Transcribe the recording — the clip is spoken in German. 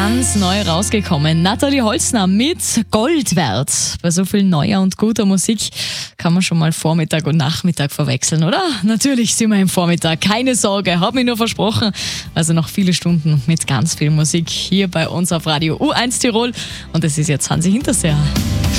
ganz neu rausgekommen. Nathalie Holzner mit Gold wert. Bei so viel neuer und guter Musik kann man schon mal Vormittag und Nachmittag verwechseln, oder? Natürlich sind wir im Vormittag. Keine Sorge, hab mich nur versprochen. Also noch viele Stunden mit ganz viel Musik hier bei uns auf Radio U1 Tirol. Und es ist jetzt Hansi Hinterseher.